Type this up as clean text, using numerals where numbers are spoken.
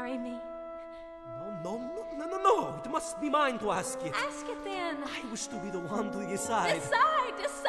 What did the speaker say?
marry me? No. It must be mine to ask it. Ask it then. I wish to be the one to decide. Decide!